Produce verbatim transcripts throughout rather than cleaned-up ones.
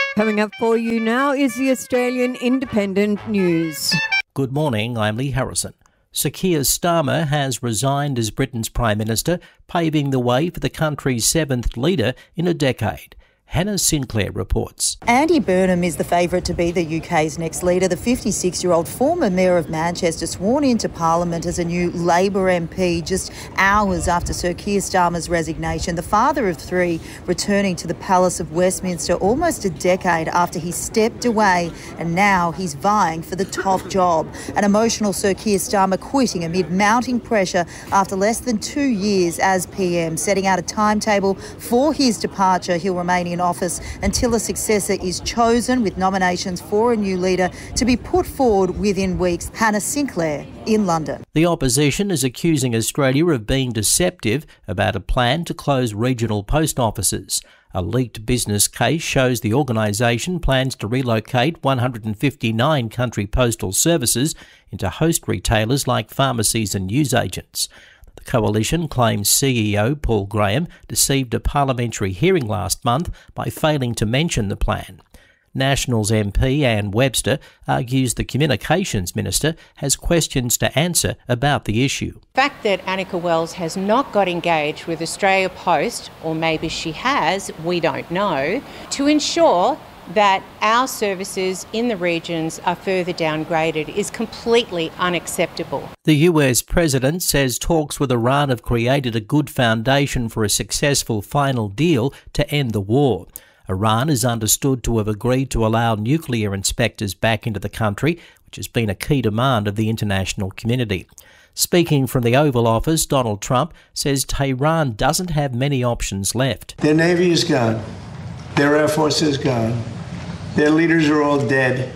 Coming up for you now is the Australian Independent News. Good morning, I'm Lee Harrison. Sir Keir Starmer has resigned as Britain's Prime Minister, paving the way for the country's seventh leader in a decade. Hannah Sinclair reports. Andy Burnham is the favourite to be the U K's next leader. The fifty-six-year-old former Mayor of Manchester sworn into Parliament as a new Labor M P just hours after Sir Keir Starmer's resignation. The father of three returning to the Palace of Westminster almost a decade after he stepped away, and now he's vying for the top job. An emotional Sir Keir Starmer quitting amid mounting pressure after less than two years as P M, setting out a timetable for his departure. He'll remain in office until a successor is chosen, with nominations for a new leader to be put forward within weeks. Hannah Sinclair in London. The opposition is accusing Australia of being deceptive about a plan to close regional post offices. A leaked business case shows the organisation plans to relocate one hundred fifty-nine country postal services into host retailers like pharmacies and newsagents. The coalition claims C E O Paul Graham deceived a parliamentary hearing last month by failing to mention the plan. Nationals M P Anne Webster argues the Communications Minister has questions to answer about the issue. The fact that Annika Wells has not got engaged with Australia Post, or maybe she has, we don't know, to ensure that our services in the regions are further downgraded is completely unacceptable. The U S President says talks with Iran have created a good foundation for a successful final deal to end the war. Iran is understood to have agreed to allow nuclear inspectors back into the country, which has been a key demand of the international community. Speaking from the Oval Office, Donald Trump says Tehran doesn't have many options left. Their Navy is gone. Their Air Force is gone. Their leaders are all dead.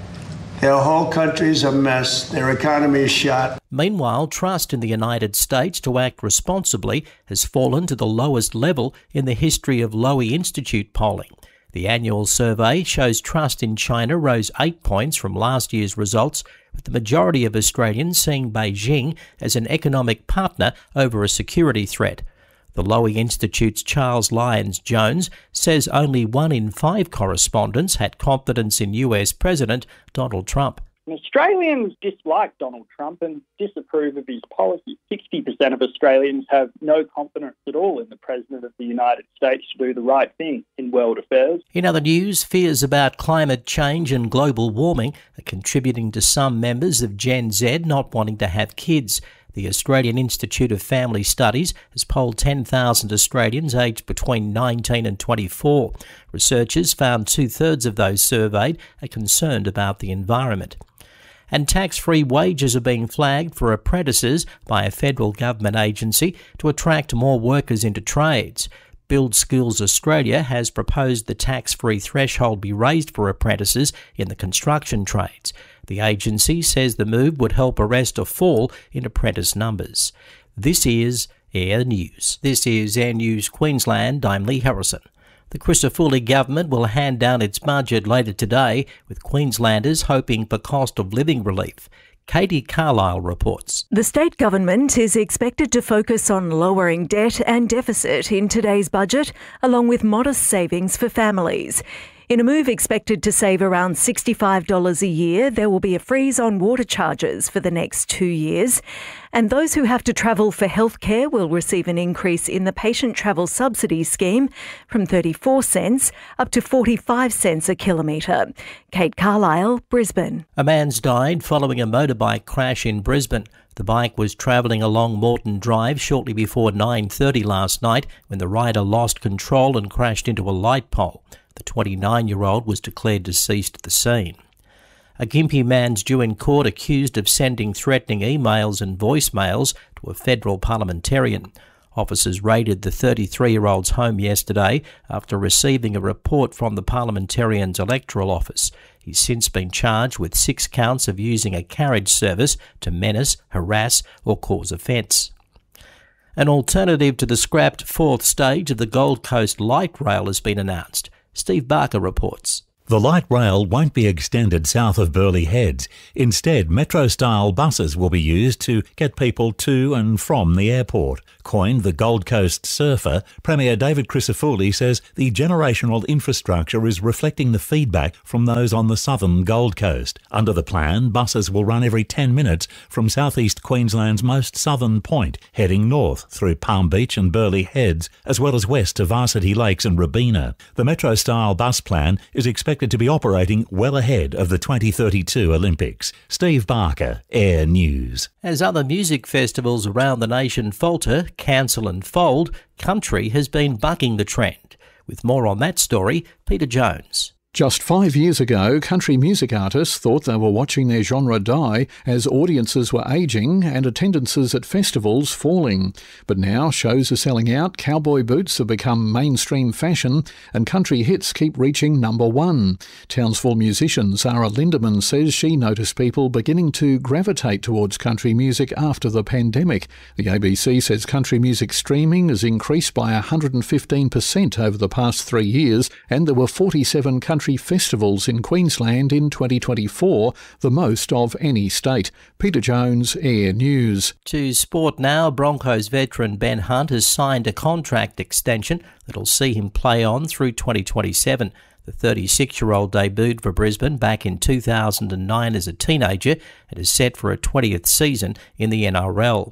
Their whole country's a mess. Their economy is shot. Meanwhile, trust in the United States to act responsibly has fallen to the lowest level in the history of Lowy Institute polling. The annual survey shows trust in China rose eight points from last year's results, with the majority of Australians seeing Beijing as an economic partner over a security threat. The Lowy Institute's Charles Lyons-Jones says only one in five correspondents had confidence in U S President Donald Trump. Australians dislike Donald Trump and disapprove of his policies. sixty percent of Australians have no confidence at all in the President of the United States to do the right thing in world affairs. In other news, fears about climate change and global warming are contributing to some members of Gen Z not wanting to have kids. The Australian Institute of Family Studies has polled ten thousand Australians aged between nineteen and twenty-four. Researchers found two-thirds of those surveyed are concerned about the environment. And tax-free wages are being flagged for apprentices by a federal government agency to attract more workers into trades. Build Skills Australia has proposed the tax-free threshold be raised for apprentices in the construction trades. The agency says the move would help arrest a fall in apprentice numbers. This is Air News. This is Air News Queensland. I'm Lee Harrison. The Christofouli government will hand down its budget later today, with Queenslanders hoping for cost of living relief. Katie Carlisle reports. The state government is expected to focus on lowering debt and deficit in today's budget, along with modest savings for families. In a move expected to save around sixty-five dollars a year, there will be a freeze on water charges for the next two years. And those who have to travel for healthcare will receive an increase in the patient travel subsidy scheme from thirty-four cents up to forty-five cents a kilometre. Kate Carlisle, Brisbane. A man's died following a motorbike crash in Brisbane. The bike was travelling along Moreton Drive shortly before nine thirty last night when the rider lost control and crashed into a light pole. The twenty-nine-year-old was declared deceased at the scene. A Gympie man's due in court accused of sending threatening emails and voicemails to a federal parliamentarian. Officers raided the thirty-three-year-old's home yesterday after receiving a report from the parliamentarian's electoral office. He's since been charged with six counts of using a carriage service to menace, harass or cause offence. An alternative to the scrapped fourth stage of the Gold Coast Light Rail has been announced. Steve Barker reports. The light rail won't be extended south of Burleigh Heads. Instead, metro-style buses will be used to get people to and from the airport. Coined the Gold Coast Surfer, Premier David Crisafulli says the generational infrastructure is reflecting the feedback from those on the southern Gold Coast. Under the plan, buses will run every ten minutes from southeast Queensland's most southern point, heading north through Palm Beach and Burleigh Heads, as well as west to Varsity Lakes and Robina. The metro-style bus plan is expected to be operating well ahead of the twenty thirty-two Olympics. Steve Barker, Air News. As other music festivals around the nation falter, cancel and fold, country has been bucking the trend. With more on that story, Peter Jones. Just five years ago, country music artists thought they were watching their genre die as audiences were ageing and attendances at festivals falling. But now shows are selling out, cowboy boots have become mainstream fashion, and country hits keep reaching number one. Townsville musician Sarah Lindemann says she noticed people beginning to gravitate towards country music after the pandemic. The A B C says country music streaming has increased by one hundred fifteen percent over the past three years, and there were forty-seven country festivals in Queensland in twenty twenty-four, the most of any state. Peter Jones, Air News. To sport now, Broncos veteran Ben Hunt has signed a contract extension that'll see him play on through twenty twenty-seven. The thirty-six-year-old debuted for Brisbane back in two thousand nine as a teenager and is set for a twentieth season in the N R L.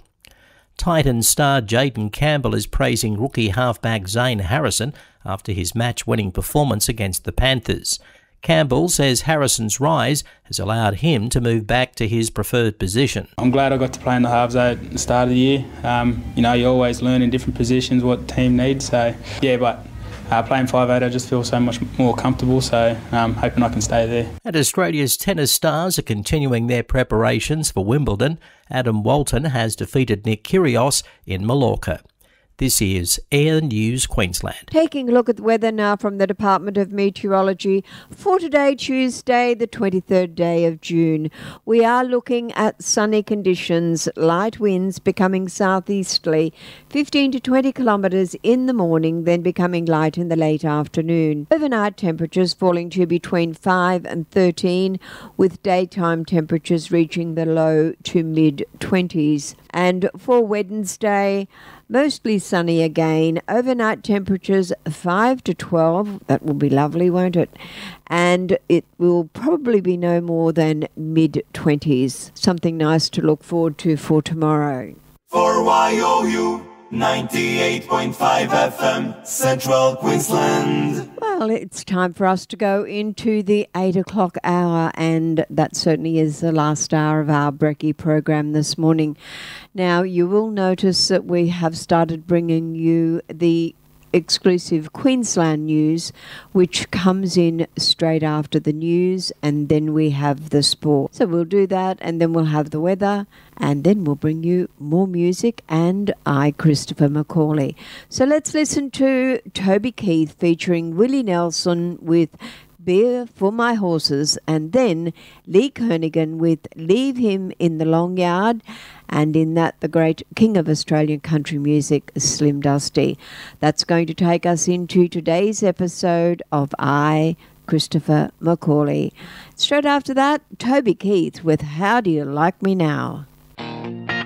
Titans star Jayden Campbell is praising rookie halfback Zane Harrison after his match-winning performance against the Panthers. Campbell says Harrison's rise has allowed him to move back to his preferred position. I'm glad I got to play in the halves at the start of the year. Um, you know, you always learn in different positions what the team needs. So, yeah, but uh, playing five eight, I just feel so much more comfortable, so I'm um, hoping I can stay there. And Australia's tennis stars are continuing their preparations for Wimbledon. Adam Walton has defeated Nick Kyrgios in Mallorca. This is Air News Queensland. Taking a look at the weather now from the Department of Meteorology for today, Tuesday, the twenty-third day of June. We are looking at sunny conditions, light winds becoming southeasterly, fifteen to twenty kilometres in the morning, then becoming light in the late afternoon. Overnight temperatures falling to between five and thirteen, with daytime temperatures reaching the low to mid-twenties. And for Wednesday, mostly sunny again. Overnight temperatures five to twelve. That will be lovely, won't it? And it will probably be no more than mid-twenties. Something nice to look forward to for tomorrow. For Y O U ninety-eight point five F M, Central Queensland. Well, it's time for us to go into the eight o'clock hour, and that certainly is the last hour of our Brekkie program this morning. Now, you will notice that we have started bringing you the exclusive Queensland news, which comes in straight after the news, and then we have the sport. So we'll do that, and then we'll have the weather, and then we'll bring you more music, and I, Christopher McCauley. So let's listen to Toby Keith featuring Willie Nelson with Beer for My Horses, and then Lee Kernaghan with Leave Him in the Long Yard, and in that the great king of Australian country music, Slim Dusty. That's going to take us into today's episode of I, Christopher McCauley. Straight after that, Toby Keith with How Do You Like Me Now?